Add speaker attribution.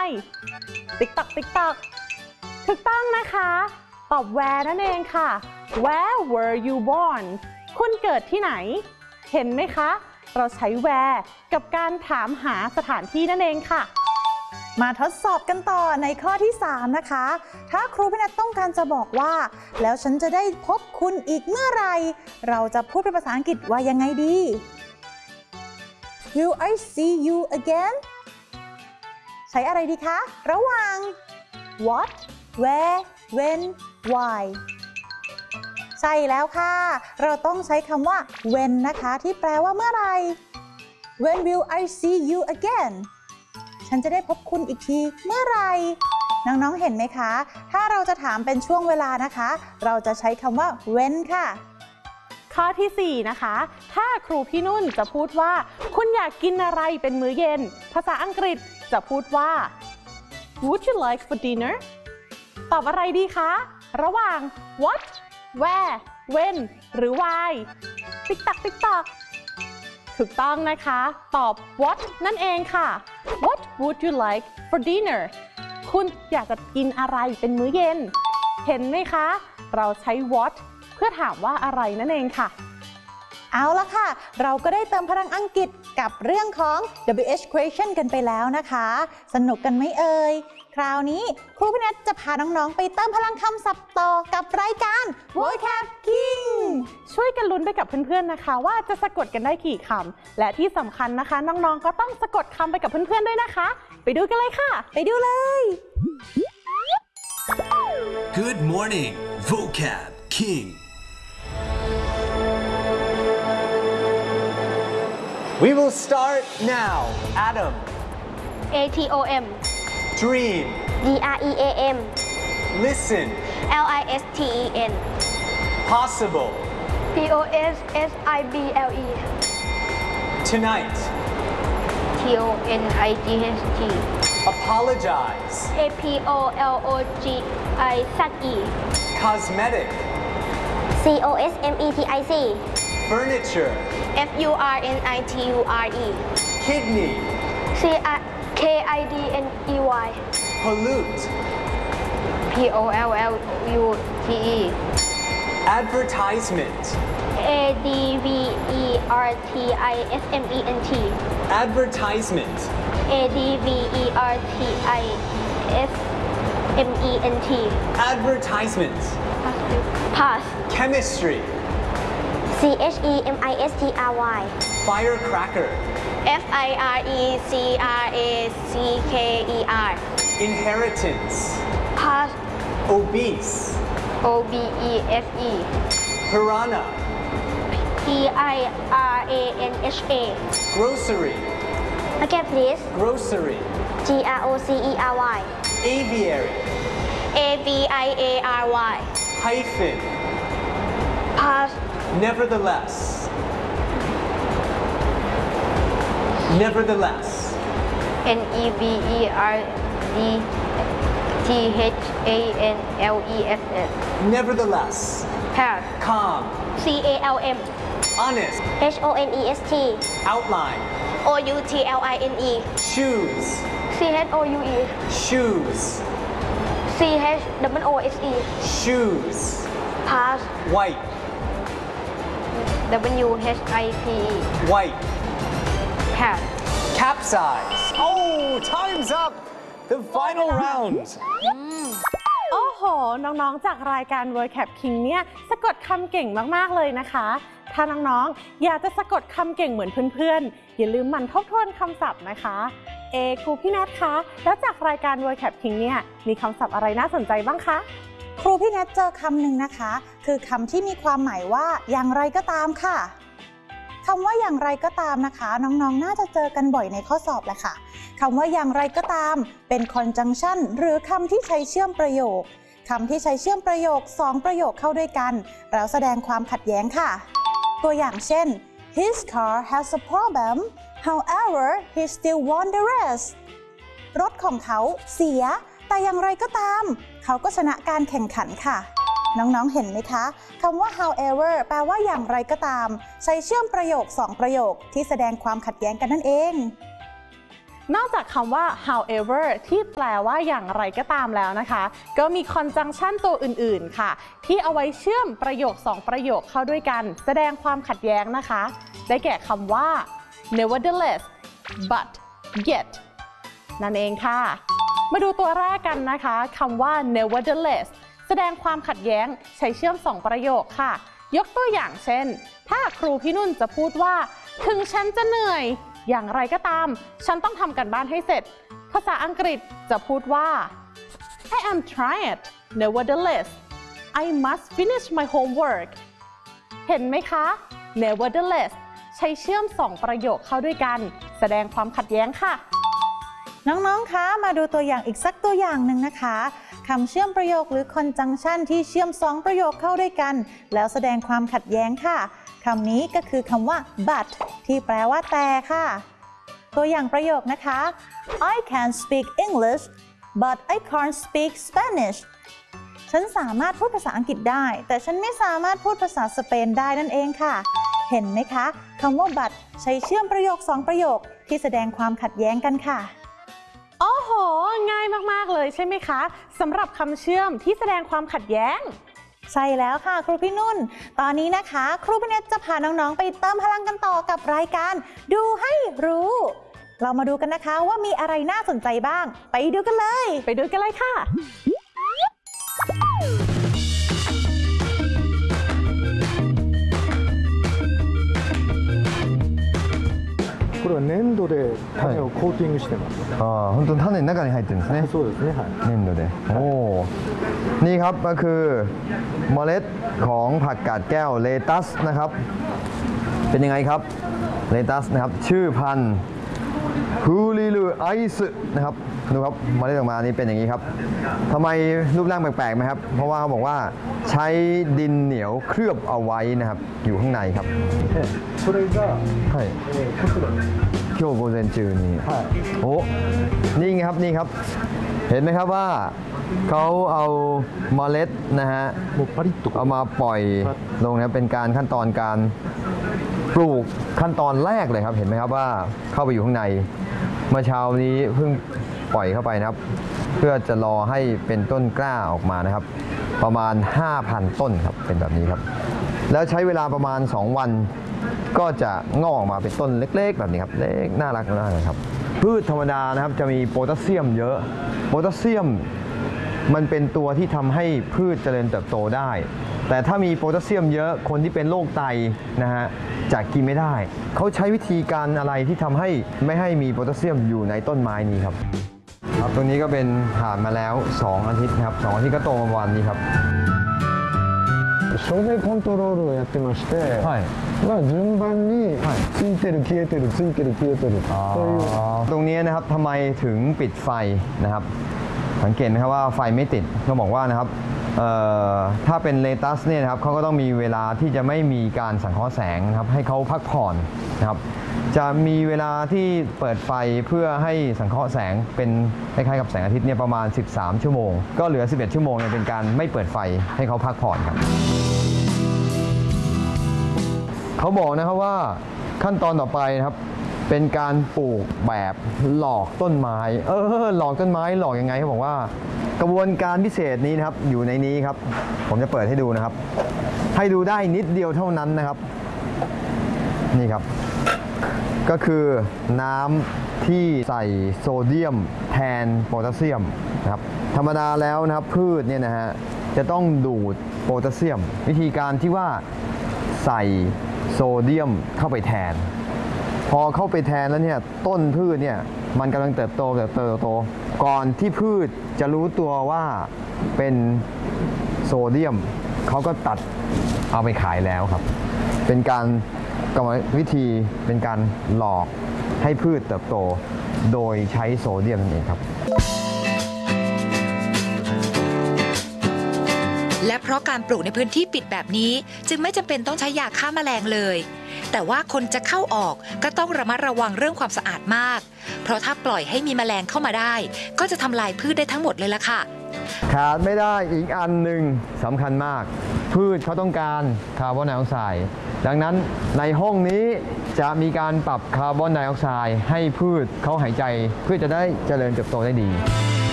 Speaker 1: ติ๊กตักติ๊กตักถูกต้องนะคะตอบ where นั่นเองค่ะ Where were you born คุณเกิดที่ไหนเห็นไหมคะเราใช้ where กับการถามหาสถานที่นั่นเองค่ะมาทดสอบกันต่อในข้อที่3นะคะถ้าครูพี่นัทต้องการจะบอกว่าแล้วฉันจะได้พบคุณอีกเมื่อไหร่เราจะพูดเป็นภาษาอังกฤษว่ายังไงดี Will I see you again ใช้อะไรดีคะระหว่าง what where when why ใช่แล้วค่ะเราต้องใช้คำว่า when นะคะที่แปลว่าเมื่อไหร่ When will I see you again ฉันจะได้พบคุณอีกทีเมื่อไหร่น้องๆเห็นไหมคะถ้าเราจะถามเป็นช่วงเวลานะคะเราจะใช้คำว่า when ค่ะข้อที่4นะคะถ้าครูพี่นุ่นจะพูดว่าคุณอยากกินอะไรเป็นมื้อเย็นภาษาอังกฤษจะพูดว่า Would you like for dinner ตอบอะไรดีคะระหว่าง what where when หรือ why ติ๊กตักติ๊กตักถูกต้องนะคะตอบ what นั่นเองค่ะ What would you like for dinner คุณอยากจะกินอะไรเป็นมื้อเย็นเห็นไหมคะเราใช้ what เพื่อถามว่าอะไรนั่นเองค่ะเอาละค่ะเราก็ได้เติมพลังอังกฤษกับเรื่องของ WH question กันไปแล้วนะคะสนุกกันไหมเอ่ยคราวนี้ครูพี่นัทจะพาน้องๆไปเติมพลังคำศัพท์ต่อกับรายการ Vocab King ช่วยกันลุ้นไปกับเพื่อนๆนะคะว่าจะสะกดกันได้กี่คำและที่สำคัญนะคะน้องๆก็ต้องสะกดคำไปกับเพื่อนๆด้วยนะคะไปดูกันเลยค่ะไปดูเลย
Speaker 2: Good morning Vocab King
Speaker 3: We will start now. Atom.
Speaker 4: ATOM.
Speaker 3: Dream.
Speaker 4: DREAM.
Speaker 3: Listen.
Speaker 4: LISTEN.
Speaker 3: Possible.
Speaker 4: POSSIBLE.
Speaker 3: Tonight.
Speaker 4: TONIGHT.
Speaker 3: Apologize.
Speaker 4: APOLOGIZE.
Speaker 3: Cosmetic.
Speaker 4: COSMETIC.
Speaker 3: Furniture.
Speaker 4: FURNITURE.
Speaker 3: Kidney.
Speaker 4: KIDNEY.
Speaker 3: Pollute.
Speaker 4: POLLUTE.
Speaker 3: Advertisement.
Speaker 4: ADVERTISMENT.
Speaker 3: Advertisement.
Speaker 4: ADVERTISMENT.
Speaker 3: Advertisement.
Speaker 4: Pass.
Speaker 3: Chemistry.
Speaker 4: CHEMISTRY.
Speaker 3: Firecracker.
Speaker 4: FIRECRACKER.
Speaker 3: Inheritance.
Speaker 4: Pass.
Speaker 3: Obese.
Speaker 4: OBESE.
Speaker 3: Piranha.
Speaker 4: PIRANHA.
Speaker 3: Grocery.
Speaker 4: Again please.
Speaker 3: Grocery.
Speaker 4: GROCERY.
Speaker 3: Aviary.
Speaker 4: AVIARY.
Speaker 3: Hyphen.
Speaker 4: Pass.
Speaker 3: Nevertheless. Nevertheless.
Speaker 4: NEVERTHANLESS.
Speaker 3: Nevertheless.
Speaker 4: Pass.
Speaker 3: Calm.
Speaker 4: CALM.
Speaker 3: Honest.
Speaker 4: HONEST.
Speaker 3: Outline.
Speaker 4: OUTLINE.
Speaker 3: Shoes.
Speaker 4: CHOUE.
Speaker 3: Shoes.
Speaker 4: CHOOSE.
Speaker 3: Shoes.
Speaker 4: Pass.
Speaker 3: White.
Speaker 4: WHIPE.
Speaker 3: White.
Speaker 4: Pass.
Speaker 3: Capsize. Oh, time's up. The final round.
Speaker 1: โอ้โหน้องๆจากรายการ Vocab King เนี่ยสะกดคำเก่งมากๆเลยนะคะถ้าน้องๆอยากจะสะกดคำเก่งเหมือนเพื่อนๆอย่าลืมหมั่นทบทวนคำศัพท์นะคะครูพี่นัทคะแล้วจากรายการ Vocab King เนี่ยมีคำศัพท์อะไรน่าสนใจบ้างคะครูพี่นัทเจอคำหนึ่งนะคะคือคำที่มีความหมายว่าอย่างไรก็ตามค่ะคำว่าอย่างไรก็ตามนะคะน้องๆน่าจะเจอกันบ่อยในข้อสอบแหละค่ะคำว่าอย่างไรก็ตามเป็น conjunction หรือคำที่ใช้เชื่อมประโยคคำที่ใช้เชื่อมประโยค2ประโยคเข้าด้วยกันแล้วแสดงความขัดแย้งค่ะตัวอย่างเช่น His car has a problem however he still won the race รถของเขาเสียแต่อย่างไรก็ตามเขาก็ชนะการแข่งขันค่ะน้องๆเห็นไหมคะคำว่า however แปลว่าอย่างไรก็ตามใช้เชื่อมประโยค2ประโยคที่แสดงความขัดแย้งกันนั่นเองนอกจากคำว่า however ที่แปลว่าอย่างไรก็ตามแล้วนะคะก็มี conjunction ตัวอื่นๆค่ะที่เอาไว้เชื่อมประโยค2ประโยคเข้าด้วยกันแสดงความขัดแย้งนะคะได้แก่คำว่า nevertheless but yet นั่นเองค่ะมาดูตัวแรกกันนะคะคำว่า nevertheless แสดงความขัดแย้งใช้เชื่อม2ประโยคค่ะยกตัวอย่างเช่นถ้าครูพี่นุ่นจะพูดว่าถึงฉันจะเหนื่อยอย่างไรก็ตามฉันต้องทำการบ้านให้เสร็จภาษาอังกฤษจะพูดว่า I am trying nevertheless I must finish my homework เห็นไหมคะ nevertheless ใช้เชื่อม2ประโยคเข้าด้วยกันแสดงความขัดแย้งค่ะน้องๆคะมาดูตัวอย่างอีกสักตัวอย่างหนึ่งนะคะคำเชื่อมประโยคหรือ conjunction ที่เชื่อม2ประโยคเข้าด้วยกันแล้วแสดงความขัดแย้งค่ะคำนี้ก็คือคำว่า but ที่แปลว่าแต่ค่ะตัวอย่างประโยคนะคะ I can speak English but I can't speak Spanish ฉันสามารถพูดภาษาอังกฤษได้แต่ฉันไม่สามารถพูดภาษาสเปนได้นั่นเองค่ะเห็นไหมคะคำว่า but ใช้เชื่อมประโยค2ประโยคที่แสดงความขัดแย้งกันค่ะโอ้โหง่ายมากๆเลยใช่ไหมคะสำหรับคำเชื่อมที่แสดงความขัดแย้งใช่แล้วค่ะครูพี่นุ่นตอนนี้นะคะครูพี่เนตจะพาน้องๆไปเติมพลังกันต่อกับรายการดูให้รู้เรามาดูกันนะคะว่ามีอะไรน่าสนใจบ้างไปดูกันเลยค่ะ
Speaker 5: これは粘土で種をコーティングしてます。
Speaker 6: 本当に種の中に入ってるんですね。
Speaker 5: そうですね。はい。
Speaker 6: 粘土で。โอ้นี่ครับก็คือเมล็ดของผักกาดแก้วเลตัสนะครับเป็นยังไงครับเลตัสนะครับชื่อพันธุ์ฮูลิลูไอซ์นะครับดูครับเมล็ดออกมานี่เป็นอย่างนี้ครับทำไมรูปร่างแปลกๆไหมครับเพราะว่าเขาบอกว่าใช้ดินเหนียวเคลือบเอาไว้นะครับอยู่ข้างในครับ
Speaker 5: それが
Speaker 6: はい
Speaker 5: こちらです。
Speaker 6: 今日午前中に
Speaker 5: はい。
Speaker 6: โอ้นี่ไงครับนี่ครับเห็นไหมครับว่าเขาเอาเมล็ดนะฮะ
Speaker 5: もうパリッとこう。
Speaker 6: เอามาปล่อยลงนะเป็นการขั้นตอนการปลูกขั้นตอนแรกเลยครับเห็นไหมครับว่าเข้าไปอยู่ข้างในเมื่อเช้านี้เพิ่งปล่อยเข้าไปนะครับเพื่อจะรอให้เป็นต้นกล้าออกมานะครับประมาณ 5,000 ต้นครับเป็นแบบนี้ครับแล้วใช้เวลาประมาณ2วันก็จะงอกออกมาเป็นต้นเล็กๆแบบนี้ครับเล็กน่ารักมากเลยครับพืชธรรมดานะครับจะมีโพแทสเซียมเยอะโพแทสเซียมมันเป็นตัวที่ทำให้พืชเจริญเติบโตได้แต่ถ้ามีโพแทสเซียมเยอะคนที่เป็นโรคไตนะฮะจะกินไม่ได้เขาใช้วิธีการอะไรที่ทำให้ไม่ให้มีโพแทสเซียมอยู่ในต้นไม้นี้ครับครับตรงนี้ก็เป็นผ่านมาแล้ว2 อาทิตย์ครับ2 อาทิตย์ก็โตมาวันนี้ครับ
Speaker 5: 照明コントロールをやってまして、
Speaker 6: はい、
Speaker 5: まあ順番についてる消えてるついてる消えてるそういう
Speaker 6: ตรงนี้นะครับทำไมถึงปิดไฟนะครับสังเกตไหมครับว่าไฟไม่ติดเขาบอกว่านะครับถ้าเป็นเลตัสเนี่ยนะครับเขาก็ต้องมีเวลาที่จะไม่มีการสังเคราะห์แสงนะครับให้เขาพักผ่อนนะครับจะมีเวลาที่เปิดไฟเพื่อให้สังเคราะห์แสงเป็นคล้ายๆกับแสงอาทิตย์เนี่ยประมาณ13 ชั่วโมงก็เหลือ11 ชั่วโมงเนี่ยเป็นการไม่เปิดไฟให้เขาพักผ่อนครับเขาบอกนะครับว่าขั้นตอนต่อไปนะครับเป็นการปลูกแบบหลอกต้นไม้หลอกต้นไม้หลอกยังไงเขาบอกว่ากระบวนการพิเศษนี้นะครับอยู่ในนี้ครับผมจะเปิดให้ดูนะครับให้ดูได้นิดเดียวเท่านั้นนะครับนี่ครับก็คือน้ำที่ใส่โซเดียมแทนโพแทสเซียมนะครับธรรมดาแล้วนะครับพืชเนี่ยนะฮะจะต้องดูดโพแทสเซียมวิธีการที่ว่าใส่โซเดียมเข้าไปแทนพอเข้าไปแทนแล้วเนี่ยต้นพืชเนี่ยมันกำลังเติบโตก่อนที่พืชจะรู้ตัวว่าเป็นโซเดียมเขาก็ตัดเอาไปขายแล้วครับเป็นการกรรมวิธีเป็นการหลอกให้พืชเติบโตโดยใช้โซเดียมนั่นเองครับ
Speaker 7: และเพราะการปลูกในพื้นที่ปิดแบบนี้จึงไม่จำเป็นต้องใช้ยาฆ่าแมลงเลยแต่ว่าคนจะเข้าออกก็ต้องระมัดระวังเรื่องความสะอาดมากเพราะถ้าปล่อยให้มีแมลงเข้ามาได้ก็จะทำลายพืชได้ทั้งหมดเลยล่ะค่ะ
Speaker 6: ขาดไม่ได้อีกอันหนึ่งสำคัญมากพืชเขาต้องการคาร์บอนไดออกไซด์ดังนั้นในห้องนี้จะมีการปรับคาร์บอนไดออกไซด์ให้พืชเขาหายใจเพื่อจะได้เจริญเติบโตได้ดี